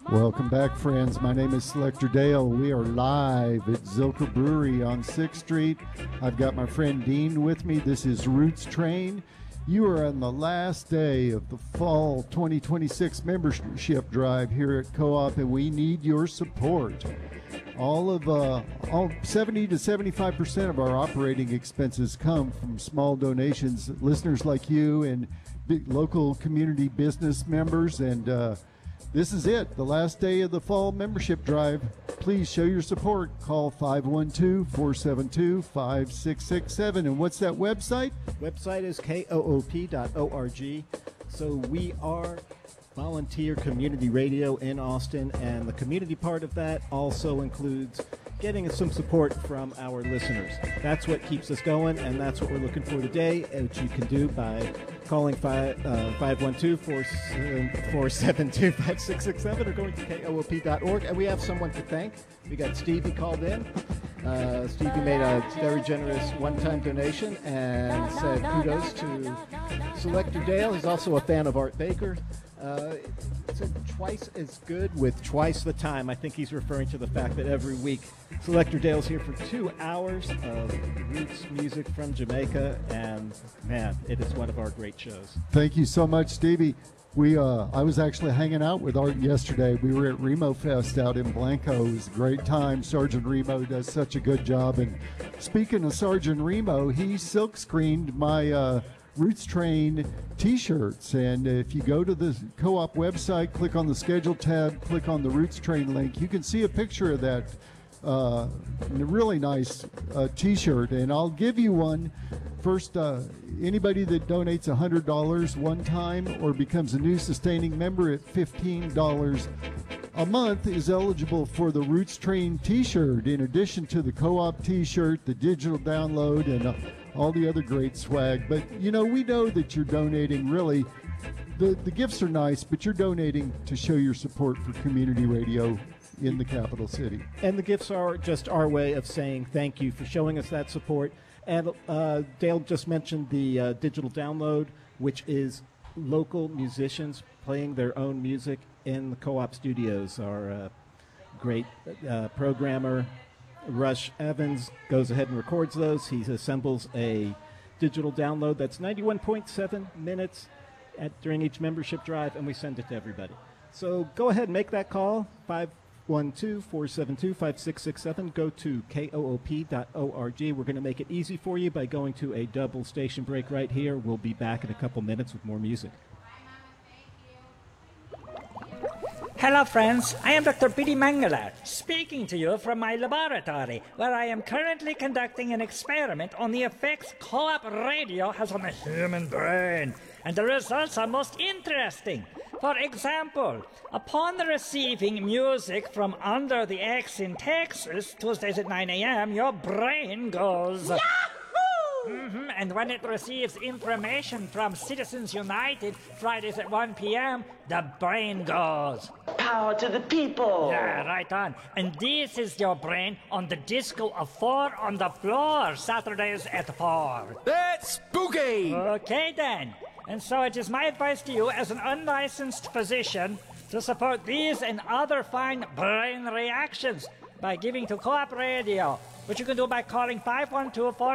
Welcome back, friends. My name is Selector Dale. We are live at Zilker Brewery on 6th Street. I've got my friend Dean with me. This is Roots Train. You are on the last day of the fall 2026 membership drive here at Co-op, and we need your support. All 70 to 75% of our operating expenses come from small donations, listeners like you and local community business members, and this is it, the last day of the fall membership drive. Please show your support. Call 512-472-5667. And what's that website? Website is koop.org. So we are volunteer community radio in Austin, and the community part of that also includes getting some support from our listeners. That's what keeps us going, and that's what we're looking for today, which you can do by calling 512-472-5667 or going to koop.org. And we have someone to thank. We got Stevie called in. Stevie made a very generous one-time donation and said kudos to Selector Dale. He's also a fan of Art Baker. Said twice as good with twice the time. I think he's referring to the fact that every week Selector Dale's here for 2 hours of roots music from Jamaica, and man, it is one of our great shows. Thank you so much, Stevie. I was actually hanging out with Art yesterday. We were at Remo Fest out in Blanco. It was a great time. Sergeant Remo does such a good job. And speaking of Sergeant Remo, he silk screened my Roots Train t-shirts, and if you go to the Co-op website, click on the schedule tab, click on the Roots Train link, you can see a picture of that really nice t-shirt, and I'll give you one first. Anybody that donates $100 one time or becomes a new sustaining member at $15 a month is eligible for the Roots Train t-shirt, in addition to the Co-op t-shirt, the digital download, and all the other great swag. But we know that you're donating, really, the gifts are nice, but you're donating to show your support for community radio in the capital city. And the gifts are just our way of saying thank you for showing us that support. And Dale just mentioned the digital download, which is local musicians playing their own music in the Co-op studios. Our great programmer, Rush Evans, goes ahead and records those. He assembles a digital download that's 91.7 minutes during each membership drive, and we send it to everybody. So go ahead and make that call, 512-472-5667. Go to koop.org. We're going to make it easy for you by going to a double station break right here. We'll be back in a couple minutes with more music. Hello friends, I am Dr. Biddy Mangala, speaking to you from my laboratory, where I am currently conducting an experiment on the effects Co-op radio has on the human brain, and the results are most interesting. For example, upon receiving music from Under the X in Texas, Tuesdays at 9 a.m., your brain goes... Yahoo! And when it receives information from Citizens United, Fridays at 1 p.m., the brain goes... Power to the people! Yeah, right on. And this is your brain on the disco of 4 on the floor, Saturdays at 4. That's spooky! Okay, then. And so it is my advice to you as an unlicensed physician to support these and other fine brain reactions by giving to Co-op Radio, which you can do by calling 512-4